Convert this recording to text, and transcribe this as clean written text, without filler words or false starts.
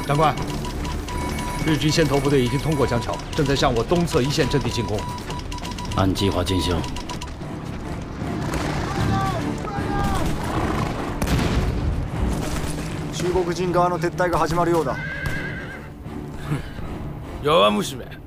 长官，日军先头部队已经通过江桥，正在向我东侧一线阵地进攻。 按计划进行。 中国人側の撤退が始まるようだ。 弱娘。